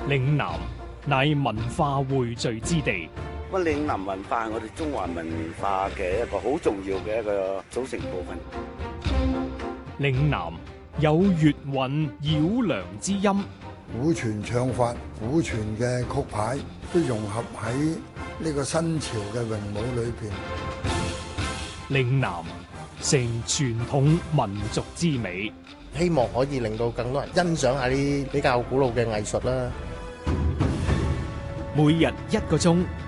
嶺南乃文化匯聚之地。 咁嶺南文化係我哋中華文化嘅一個好重要嘅一個組成部分。 嶺南有粵韻繞梁之音， 古傳唱法、古傳嘅曲牌都融合喺呢個新潮嘅詠舞裏邊。 嶺南成傳統民族之美， 希望可以令到更多人欣賞下啲比較古老嘅藝術啦。 每日1個鐘。